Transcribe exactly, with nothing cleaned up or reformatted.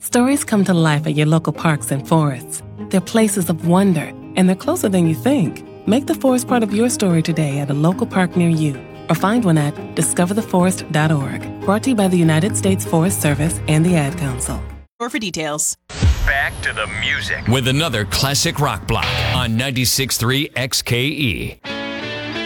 Stories come to life at your local parks and forests. They're places of wonder, and they're closer than you think. Make the forest part of your story today at a local park near you, or find one at discover the forest dot org. Brought to you by the United States Forest Service and the Ad Council. Or for details. Back to the music with another classic rock block on ninety-six point three X K E.